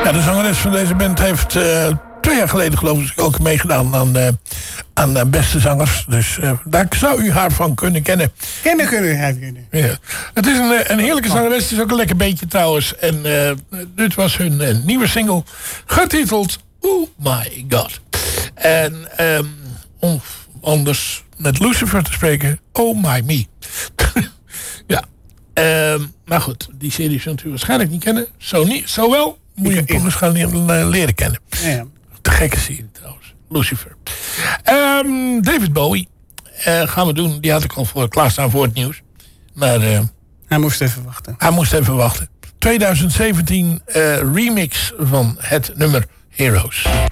Ja, de zangeres van deze band heeft 2 jaar geleden geloof ik ook meegedaan aan beste zangers. Dus daar zou u haar van kunnen kennen. Kennen. Ja. Het is een heerlijke zangeres. Het is ook een lekker beentje trouwens. En dit was hun nieuwe single. Getiteld Oh My God. En om anders met Lucifer te spreken. Oh My Me. Ja. Maar goed, die serie zult u waarschijnlijk niet kennen. Zo wel. Moet je hem eens gaan leren kennen. Ja. Te gekke serie trouwens. Lucifer. David Bowie. Gaan we doen. Die had ik al klaarstaan voor het nieuws. Maar hij moest even wachten. 2017 remix van het nummer Heroes.